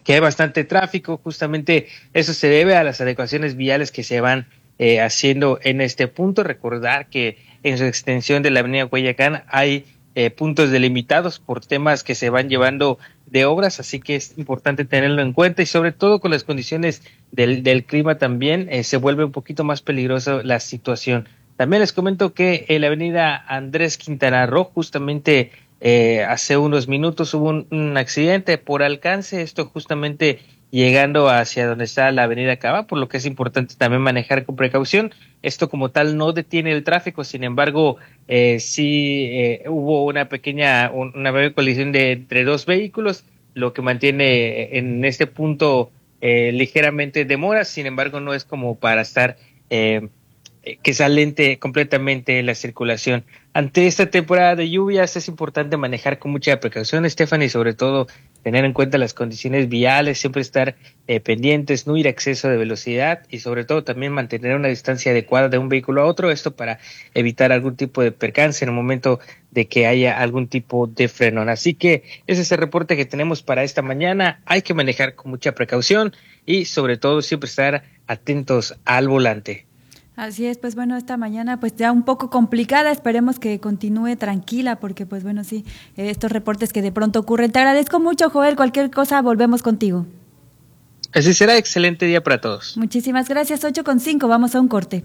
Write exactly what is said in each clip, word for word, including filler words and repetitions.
que hay bastante tráfico. Justamente eso se debe a las adecuaciones viales que se van eh, haciendo en este punto. Recordar que en su extensión de la avenida Guayacán hay eh, puntos delimitados por temas que se van llevando de obras, así que es importante tenerlo en cuenta, y sobre todo con las condiciones del, del clima también eh, se vuelve un poquito más peligrosa la situación. También les comento que en la avenida Andrés Quintana Roo, justamente eh, hace unos minutos hubo un, un accidente por alcance, esto justamente llegando hacia donde está la avenida Cava, por lo que es importante también manejar con precaución. Esto como tal no detiene el tráfico, sin embargo, eh, sí eh, hubo una pequeña, una breve colisión de entre dos vehículos, lo que mantiene en este punto eh, ligeramente demora, sin embargo no es como para estar eh, que se alente completamente la circulación. Ante esta temporada de lluvias es importante manejar con mucha precaución, Stephanie, y sobre todo tener en cuenta las condiciones viales, siempre estar eh, pendientes, no ir a exceso de velocidad y sobre todo también mantener una distancia adecuada de un vehículo a otro, esto para evitar algún tipo de percance en el momento de que haya algún tipo de frenón. Así que ese es el reporte que tenemos para esta mañana. Hay que manejar con mucha precaución y sobre todo siempre estar atentos al volante. Así es, pues bueno, esta mañana pues ya un poco complicada, esperemos que continúe tranquila, porque pues bueno, sí, eh, estos reportes que de pronto ocurren. Te agradezco mucho, Joel, cualquier cosa volvemos contigo. Así será, excelente día para todos. Muchísimas gracias, ocho con cinco, vamos a un corte.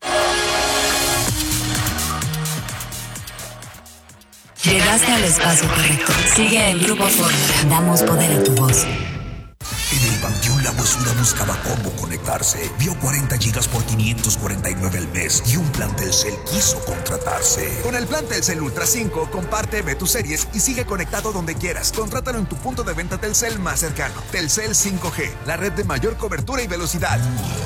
Llegaste al espacio correcto. Sigue el Grupo Fórmula. Damos poder a tu voz. En el Panteón La Huesuda buscaba cómo conectarse. Vio cuarenta gigas por quinientos cuarenta y nueve al mes y un plan Telcel quiso contratarse. Con el plan Telcel Ultra cinco, comparte, ve tus series y sigue conectado donde quieras. Contrátalo en tu punto de venta Telcel más cercano. Telcel cinco G, la red de mayor cobertura y velocidad.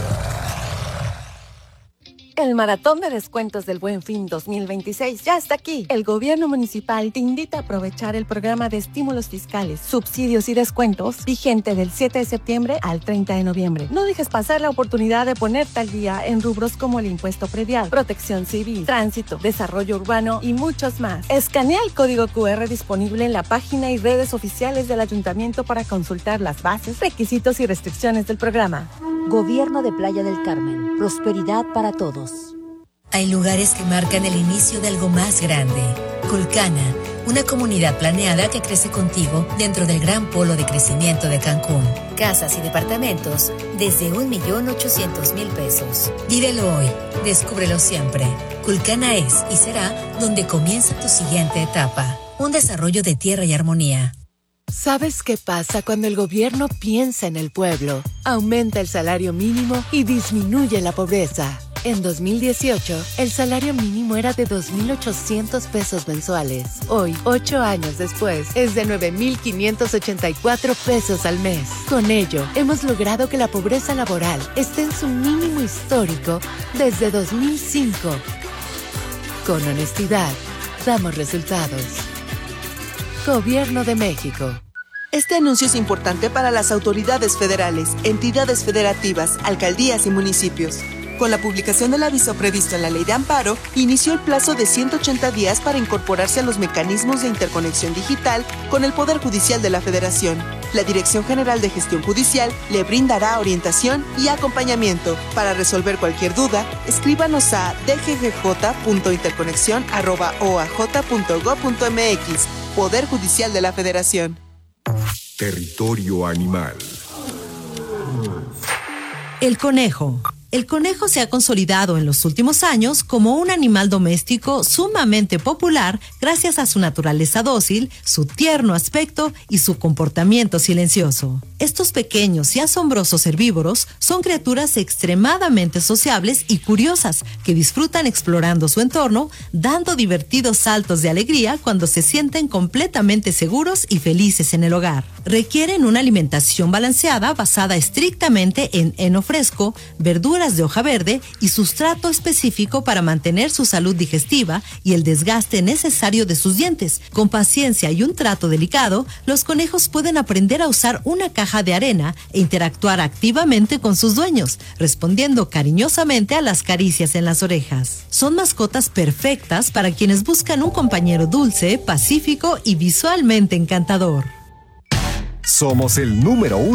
El maratón de descuentos del Buen Fin dos mil veintiséis ya está aquí. El gobierno municipal te invita a aprovechar el programa de estímulos fiscales, subsidios y descuentos vigente del siete de septiembre al treinta de noviembre. No dejes pasar la oportunidad de ponerte al día en rubros como el impuesto predial, protección civil, tránsito, desarrollo urbano y muchos más. Escanea el código cu erre disponible en la página y redes oficiales del ayuntamiento para consultar las bases, requisitos y restricciones del programa. Gobierno de Playa del Carmen. Prosperidad para todos. Hay lugares que marcan el inicio de algo más grande. Culcana, una comunidad planeada que crece contigo dentro del gran polo de crecimiento de Cancún. Casas y departamentos desde un millón ochocientos mil pesos. Vívelo hoy, descúbrelo siempre. Culcana es y será donde comienza tu siguiente etapa. Un desarrollo de tierra y armonía. ¿Sabes qué pasa cuando el gobierno piensa en el pueblo? Aumenta el salario mínimo y disminuye la pobreza. En dos mil dieciocho, el salario mínimo era de dos mil ochocientos pesos mensuales. Hoy, ocho años después, es de nueve mil quinientos ochenta y cuatro pesos al mes. Con ello, hemos logrado que la pobreza laboral esté en su mínimo histórico desde dos mil cinco. Con honestidad, damos resultados. Gobierno de México. Este anuncio es importante para las autoridades federales, entidades federativas, alcaldías y municipios. Con la publicación del aviso previsto en la Ley de Amparo, inició el plazo de ciento ochenta días para incorporarse a los mecanismos de interconexión digital con el Poder Judicial de la Federación. La Dirección General de Gestión Judicial le brindará orientación y acompañamiento. Para resolver cualquier duda, escríbanos a d g g j punto interconexión arroba o a j punto gob punto m x. Poder Judicial de la Federación. Territorio animal. El conejo. El conejo se ha consolidado en los últimos años como un animal doméstico sumamente popular gracias a su naturaleza dócil, su tierno aspecto y su comportamiento silencioso. Estos pequeños y asombrosos herbívoros son criaturas extremadamente sociables y curiosas que disfrutan explorando su entorno, dando divertidos saltos de alegría cuando se sienten completamente seguros y felices en el hogar. Requieren una alimentación balanceada basada estrictamente en heno fresco, verduras de hoja verde y sustrato específico para mantener su salud digestiva y el desgaste necesario de sus dientes. Con paciencia y un trato delicado, los conejos pueden aprender a usar una caja de arena e interactuar activamente con sus dueños, respondiendo cariñosamente a las caricias en las orejas. Son mascotas perfectas para quienes buscan un compañero dulce, pacífico y visualmente encantador. Somos el número uno